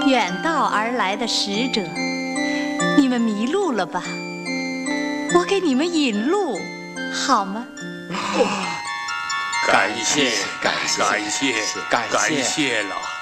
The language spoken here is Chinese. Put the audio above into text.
远道而来的使者，你们迷路了吧？我给你们引路，好吗？ 感谢了。